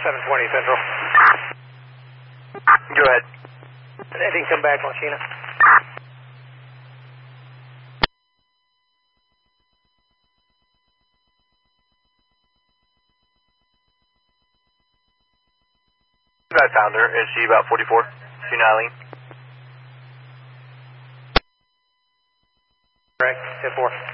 720 Central. Go ahead. Anything come back, Machina? I found her. Is she about 44? She Eileen? Correct. 10-4.